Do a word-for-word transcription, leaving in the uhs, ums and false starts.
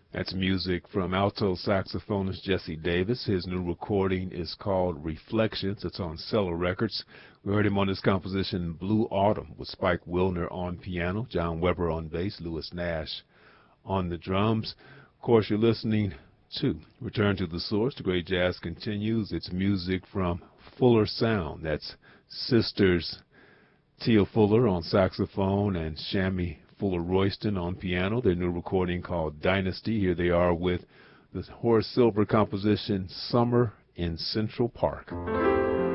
That's music from alto saxophonist Jesse Davis. His new recording is called Reflections. It's on Cellar Records. We heard him on this composition, Blue Autumn, with Spike Wilner on piano, John Weber on bass, Lewis Nash on the drums. Of course, you're listening to Return to the Source. The great jazz continues. It's music from Fuller Sound. That's sisters Tia Fuller on saxophone and Shammy Fuller Royston on piano. Their new recording called Dynasty. Here they are with the Horace Silver composition, Summer in Central Park.